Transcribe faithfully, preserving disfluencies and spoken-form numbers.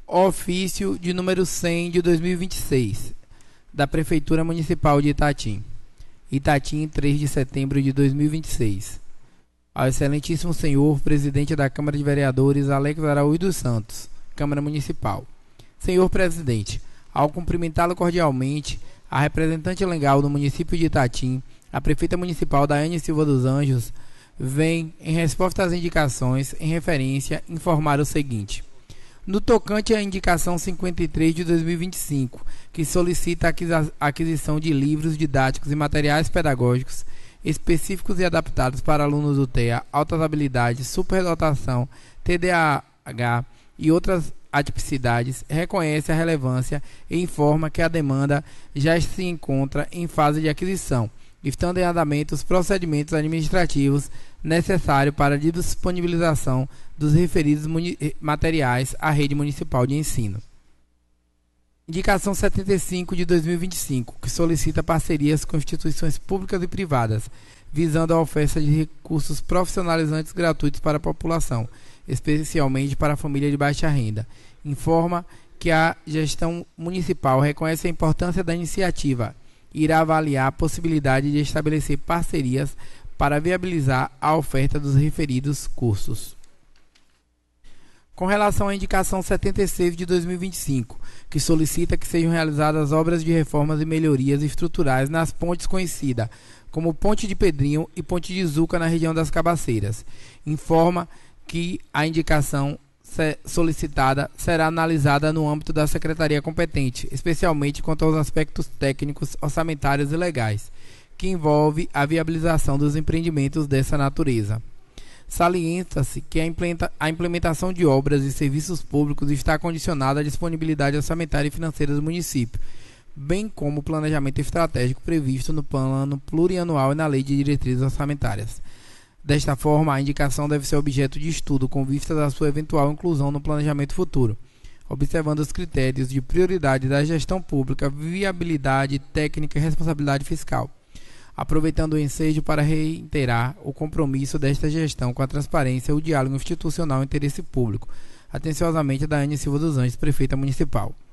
Ofício de número cem de dois mil e vinte e seis, da Prefeitura Municipal de Itatim. Itatim, três de setembro de dois mil e vinte e seis. Ao excelentíssimo senhor presidente da Câmara de Vereadores, Alex Araújo dos Santos, Câmara Municipal. Senhor presidente, ao cumprimentá-lo cordialmente, a representante legal do município de Itatim, a prefeita municipal Daiane Silva dos Anjos, vem, em resposta às indicações em referência, informar o seguinte. No tocante à indicação cinquenta e três de dois mil e vinte e cinco, que solicita a aquisição de livros didáticos e materiais pedagógicos específicos e adaptados para alunos do T E A, altas habilidades, superdotação, T D A H e outras atipicidades, reconhece a relevância e informa que a demanda já se encontra em fase de aquisição, estando em andamento os procedimentos administrativos necessários para a disponibilização dos referidos materiais à rede municipal de ensino. Indicação setenta e cinco de dois mil e vinte e cinco, que solicita parcerias com instituições públicas e privadas, visando a oferta de recursos profissionalizantes gratuitos para a população, especialmente para a família de baixa renda. Informa que a gestão municipal reconhece a importância da iniciativa e irá avaliar a possibilidade de estabelecer parcerias para viabilizar a oferta dos referidos cursos. Com relação à indicação setenta e seis de dois mil e vinte e cinco, que solicita que sejam realizadas obras de reformas e melhorias estruturais nas pontes conhecidas como Ponte de Pedrinho e Ponte de Zuca na região das Cabaceiras, informa que a indicação solicitada será analisada no âmbito da secretaria competente, especialmente quanto aos aspectos técnicos, orçamentários e legais, que envolve a viabilização dos empreendimentos dessa natureza. Salienta-se que a implementação de obras e serviços públicos está condicionada à disponibilidade orçamentária e financeira do município, bem como o planejamento estratégico previsto no plano plurianual e na lei de diretrizes orçamentárias. Desta forma, a indicação deve ser objeto de estudo com vistas à sua eventual inclusão no planejamento futuro, observando os critérios de prioridade da gestão pública, viabilidade técnica e responsabilidade fiscal, aproveitando o ensejo para reiterar o compromisso desta gestão com a transparência e o diálogo institucional e interesse público. Atenciosamente, Daiane Silva dos Anjos, Prefeita Municipal.